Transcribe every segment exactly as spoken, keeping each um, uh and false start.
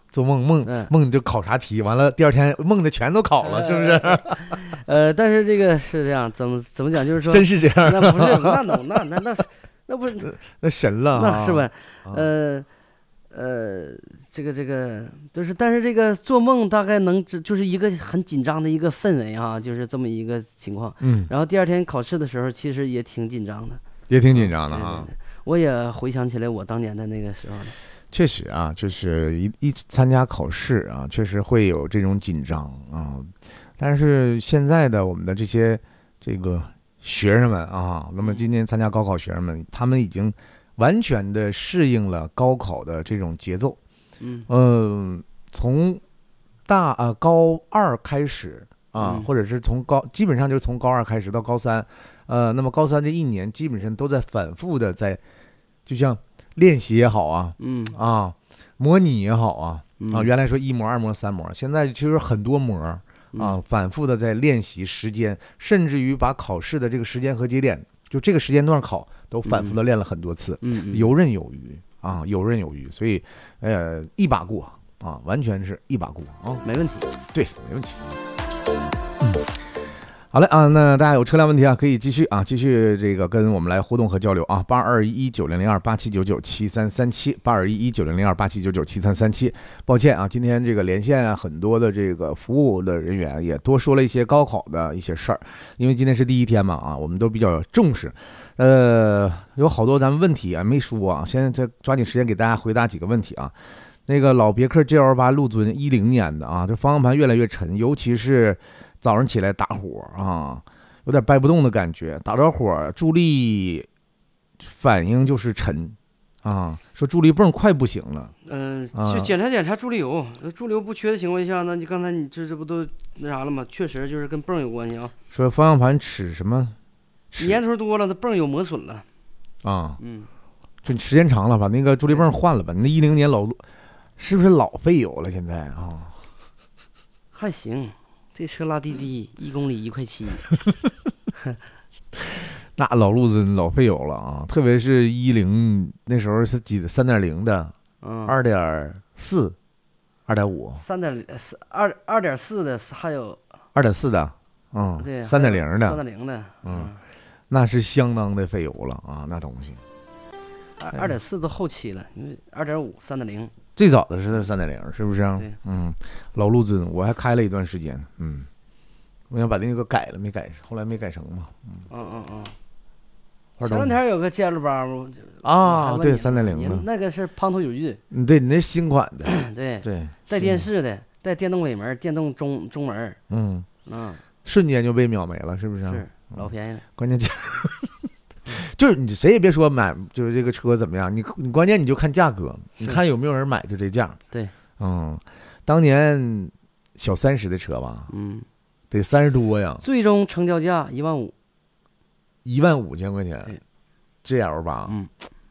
做梦梦、 嗯、 梦就考察题，完了第二天梦的全都考了，是不是？ 呃，但是这个是这样，怎么怎么讲，就是说真是这样， 那不是那能那那那那不是那神了、啊， 那是吧？呃呃，这个这个就是，但是这个做梦大概能就是一个很紧张的一个氛围啊，就是这么一个情况。 嗯， 然后第二天考试的时候，其实也挺紧张的， 也挺紧张的哈、 啊。对对对，我也回想起来我当年的那个时候了。 确实啊，就是一一参加考试啊，确实会有这种紧张啊。但是现在的我们的这些这个学生们啊，那么今年参加高考学生们，他们已经完全的适应了高考的这种节奏。 嗯， 呃，从大啊高二开始啊， 嗯、 或者是从高，基本上就是从高二开始到高三，呃，那么高三这一年基本上都在反复的在，就像练习也好啊， 嗯啊，模拟也好啊， 嗯、 啊，原来说一模、二模、三模，现在其实很多模啊， 嗯、 反复的在练习时间，甚至于把考试的这个时间和节点，就这个时间段考都反复的练了很多次， 嗯，嗯游刃有余啊，游刃有余，所以呃一把过啊，完全是一把过啊， 没问题， 对，没问题。嗯，好嘞啊，那大家有车辆问题啊，可以继续啊，继续这个跟我们来互动和交流啊，八二一九零零二八七九九七三三七，八二一一九零零二八七九九七三三七。抱歉啊，今天这个连线啊，很多的这个服务的人员也多说了一些高考的一些事儿，因为今天是第一天嘛啊，我们都比较重视。呃，有好多咱们问题啊没说啊，现在再抓紧时间给大家回答几个问题啊。那个老别克 G L 八陆尊一零年的啊，这方向盘越来越沉，尤其是早上起来打火啊，有点掰不动的感觉，打着火助力反应就是沉啊，说助力泵快不行了。 嗯、 呃， 去检查检查助力油，助力油不缺的情况下呢，你刚才你这这不都那啥了吗？确实就是跟泵有关系啊。 说方向盘齿什么？ 年头多了，它泵有磨损了。 啊， 嗯， 就时间长了，把那个助力泵换了吧。那一零年老是不是老费油了？现在啊， 还行，这车拉滴滴一公里一块七。 那老路子老费油了啊，特别是一零那时候是几三点零的， 嗯， 二点四，二点五， 三点四二二点四的，还有二点四的，嗯， 对， 三点零的， 三点零的， 嗯，那是相当的费油了啊，那东西。 二二点四都后期了，因为二点五、三点零最早的是三点零，是不是？ 对， 嗯，老路尊我还开了一段时间，嗯，我想把那个改了，没改，后来没改成嘛， 嗯嗯嗯。 前两天有个 G L 八啊，对，三点零的， 那个是滂沱有致， 嗯，对，你那新款的， 对对， 带电视的，带电动尾门、电动中中门， 嗯嗯， 瞬间就被秒没了，是不是？ 是老便宜了， 关键就是你谁也别说买，就是这个车怎么样，你你关键你就看价格，你看有没有人买，就这价。 对， 嗯，当年小三十的车吧， 嗯， 得三十多呀， 最终成交价一万五， 一万五千块钱 ，G L 八， 嗯，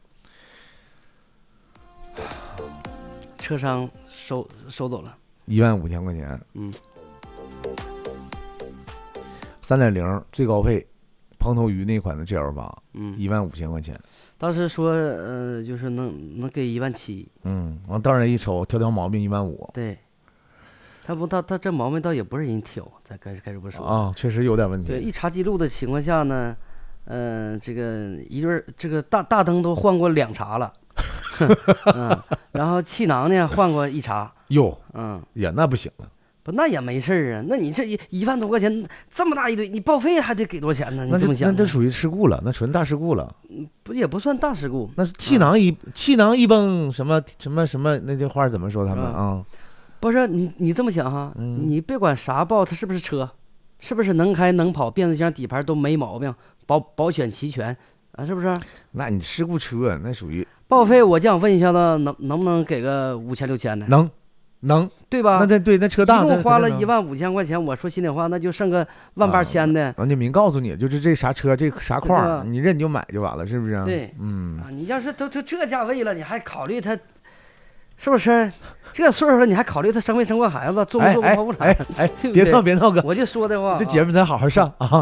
车商收收走了， 一万五千块钱， 嗯， 三点零最高配。胖头鱼那款的 G L 八， 嗯， 一万五千块钱。 当时说，呃，就是能能给一万七。 嗯，完当然一瞅，挑挑毛病一万五。 对，他不，他他这毛病倒也不是人挑，咱该该这么说啊，确实有点问题。 对，一查记录的情况下呢，嗯、呃，这个一对这个大大灯都换过两茬了，嗯，然后气囊呢换过一茬。 哟， 嗯， 呀，那不行了。 不，那也没事儿啊。那你这一一万多块钱这么大一堆，你报废还得给多少钱呢？你这么想？ 那这属于事故了，那纯大事故了。 不也不算大事故， 那是气囊一、嗯、气囊一崩，什么什么什么，那句话怎么说他们啊、嗯？ 不是你你这么想哈， 嗯、 你别管啥报，它是不是车，是不是能开能跑，变速箱底盘都没毛病，保保险齐全啊，是不是？ 那你事故车那属于报废，我就想问一下子，能能不能给个五千六千的？ 能。能对吧？ 那对对，那车大， 一共花了一万五千块钱。我说心里话，那就剩个万八千的。 人家明告诉你，就是这啥车，这啥块，你认你就买就完了，是不是？ 对， 嗯啊，你要是都都这价位了，你还考虑他，是不是？这岁数了，你还考虑他生没生过孩子，做没做过剖腹产？ 哎哎，哎别闹别闹哥， 我就说的话， 这节目咱好好上啊。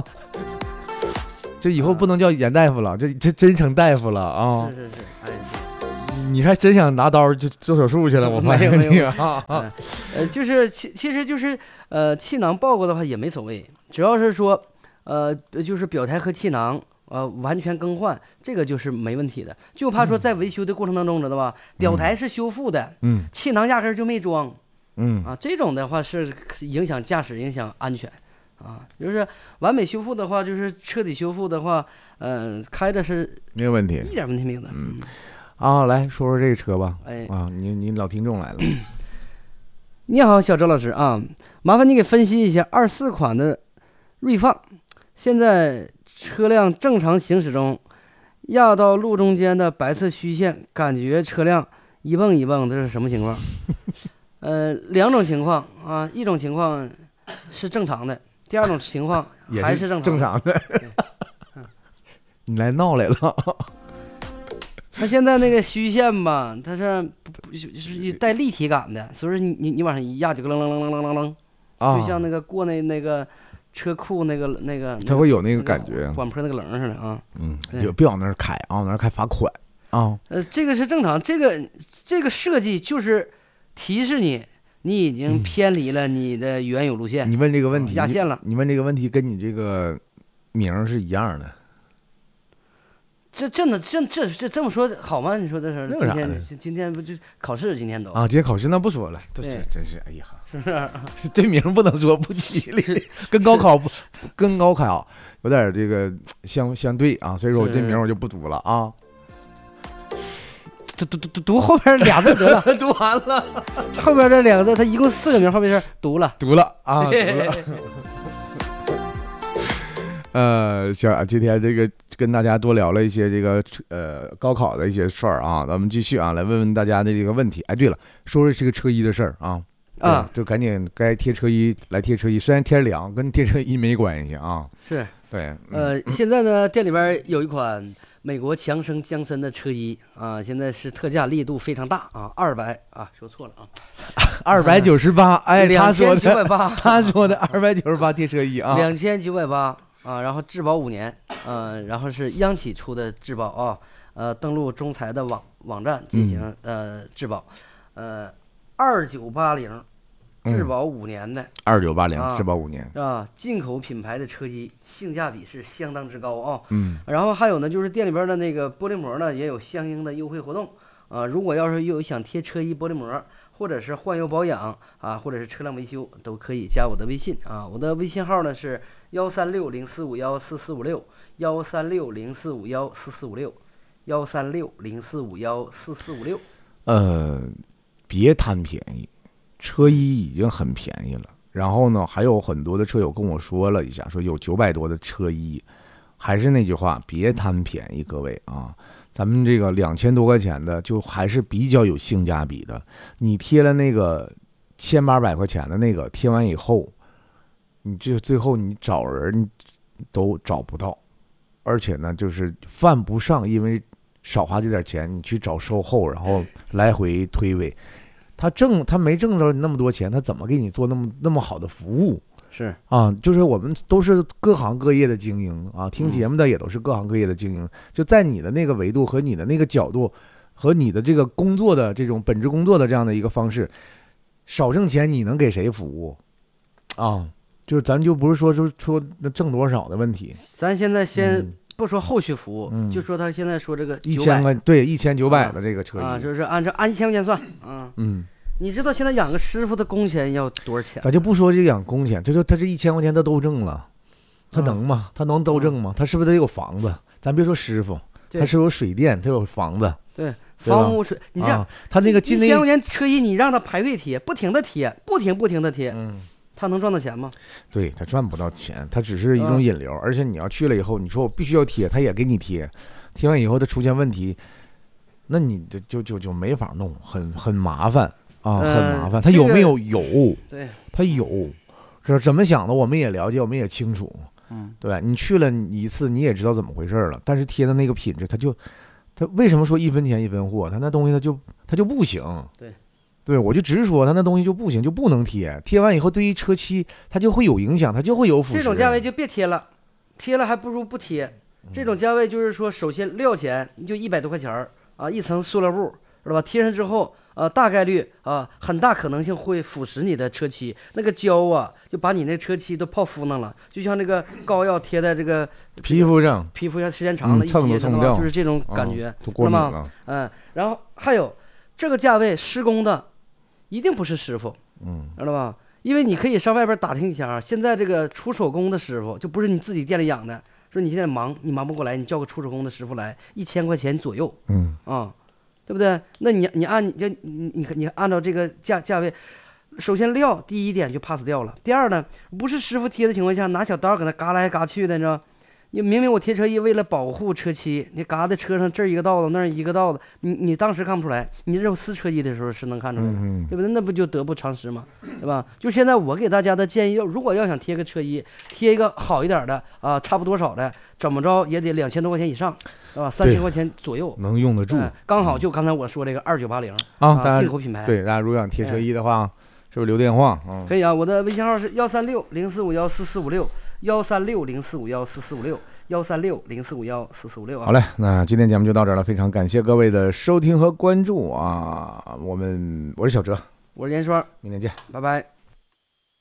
这以后不能叫严大夫了，这这真成大夫了啊！ 是是是，哎。 你还真想拿刀就做手术去了？我发现你啊， 呃，呃就是其其实就是呃，气囊爆过的话也没所谓，只要是说呃，就是表台和气囊呃完全更换，这个就是没问题的。就怕说在维修的过程当中，知道吧？表台是修复的， 嗯， 气囊压根儿就没装， 嗯啊，这种的话是影响驾驶、影响安全。啊，就是完美修复的话，就是彻底修复的话，嗯、呃，开着是没有问题， 一点问题没有的。 嗯，啊，来说说这个车吧。 哎， 啊，你你老听众来了。 你好，小周老师啊，麻烦你给分析一下二四款的锐放，现在车辆正常行驶中，压到路中间的白色虚线，感觉车辆一蹦一蹦，这是什么情况？呃，两种情况啊，一种情况是正常的。第二种情况还是正常正常的，你来闹来了。 它现在那个虚线吧，它是是带立体感的，所以说你你你往上一压就咯楞楞楞楞楞楞， 啊， 就像那个过那那个车库那个那个， 它会有那个感觉， 缓坡那个棱似的啊。 嗯，就别往那儿开啊，往那儿开罚款啊。 呃，这个是正常，这个这个设计就是提示你。你已经偏离了你的原有路线。 你问这个问题， 压线了。 你问这个问题跟你这个名是一样的。 这真的这这这这么说好吗？你说这是今天今天不就考试？今天都啊，今天考试那不说了，这这真是哎呀， 是不是？ 这名不能说不吉利，跟高考不跟高考有点这个相相对啊，所以说我这名我就不读了啊。 读读读读后边俩字得了， 读完了。 后边这两个字，它一共四个名，后边是读了， 读了啊，读了。呃，行，今天这个跟大家多聊了一些这个呃高考的一些事儿啊，咱们继续啊，来问问大家的这个问题。哎，对了，说说这个车衣的事儿啊， 啊， 就赶紧该贴车衣来贴车衣，虽然天凉，跟贴车衣没关系啊。 是， 对， 呃，现在呢，店里边有一款美国强生江森的车衣啊，现在是特价力度非常大啊，二百啊，说错了啊， 二百九十八，哎， 两千九百八， 他说的二百九十八贴车衣啊， 两千九百八啊，然后质保五年，呃，然后是央企出的质保啊，呃，登录中财的网网站进行、嗯、呃质保，呃，二九八零。质保五年的， 二九八零质保五年是吧？进口品牌的车机，性价比是相当之高啊。 嗯， 然后还有呢，就是店里边的那个玻璃膜呢，也有相应的优惠活动啊。如果要是有想贴车衣玻璃膜，或者是换油保养啊，或者是车辆维修，都可以加我的微信啊。我的微信号呢是幺三六零四五幺四四五六，幺三六零四五幺四四五六，幺三六零四五幺四四五六。 呃，别贪便宜。车衣已经很便宜了，然后呢，还有很多的车友跟我说了一下，说有九百多的车衣，还是那句话，别贪便宜，各位啊，咱们这个两千多块钱的，就还是比较有性价比的。你贴了那个千八百块钱的那个，贴完以后，你这最后你找人你都找不到，而且呢，就是犯不上，因为少花这点钱，你去找售后，然后来回推诿。他挣他没挣着那么多钱，他怎么给你做那么那么好的服务？ 是啊，就是我们都是各行各业的精英啊，听节目的也都是各行各业的精英。就在你的那个维度和你的那个角度和你的这个工作的这种本职工作的这样的一个方式，少挣钱你能给谁服务啊？就是咱就不是说说说那挣多少的问题， 咱现在先。 嗯不说后续服务， 嗯、 就说他现在说这个一千块，对一千九百的这个车衣啊，就是按照按一千块钱算啊。 嗯， 你知道现在养个师傅的工钱要多少钱？ 咱就不说这养工钱，就说他这一千块钱他都挣了，他能吗？他能都挣吗？他是不是得有房子？咱别说师傅，他是有水电，他有房子。 对，房屋水，你这样， 啊、他那个进那一千块钱车衣，你让他排队贴，不停的贴，不停不停的贴， 嗯。 他能赚到钱吗？ 对，他赚不到钱，他只是一种引流、嗯、而且你要去了以后，你说我必须要贴，他也给你贴，贴完以后他出现问题，那你就就就就没法弄，很很麻烦啊， 呃、 很麻烦。他有没有、这个、有？ 对， 他有，是怎么想的我们也了解，我们也清楚， 嗯， 对，你去了一次你也知道怎么回事了，但是贴的那个品质，他就他为什么说一分钱一分货？他那东西他就他就不行， 对。 对，我就直说，他那东西就不行，就不能贴。贴完以后，对于车漆它就会有影响，它就会有腐蚀。 这种价位就别贴了，贴了还不如不贴。这种价位就是说，首先料钱你就一百多块钱啊，一层塑料布， 知道吧？贴上之后，呃，大概率啊、呃，很大可能性会腐蚀你的车漆，那个胶啊，就把你那车漆都泡敷弄了，就像那个膏药贴在这个皮肤上， 皮肤上时间长了， 嗯、蹭都蹭不掉， 就是这种感觉， 都过敏了。 嗯，然后还有这个价位施工的，一定不是师傅， 嗯， 知道吧？因为你可以上外边打听一下啊，现在这个出手工的师傅就不是你自己店里养的，说你现在忙，你忙不过来，你叫个出手工的师傅来，一千块钱左右， 嗯啊，对不对？那你你按你就你你你按照这个价价位，首先料第一点就 pass 掉了，第二呢，不是师傅贴的情况下，拿小刀搁那嘎来嘎去的，你知道？你明明我贴车衣为了保护车漆，你嘎在车上这儿一个道子那儿一个道子，你你当时看不出来，你这撕车衣的时候是能看出来的， 嗯、 对不对？那不就得不偿失吗？对吧？就现在我给大家的建议，如果要想贴个车衣，贴一个好一点的啊，差不多少的，怎么着也得两千多块钱以上，是吧？三千块钱左右能用得住， 哎、刚好就刚才我说这个二九八零啊，大家进口品牌。 对，大家如果想贴车衣的话，哎、是不是留电话？嗯， 可以啊，我的微信号是幺三六零四五幺四四五六，幺三六零四五幺四四五六。幺三六零四五幺四四五六啊。 好嘞，那今天节目就到这儿了，非常感谢各位的收听和关注啊！我们我是小哲， 我是严双， 明天见， 拜拜。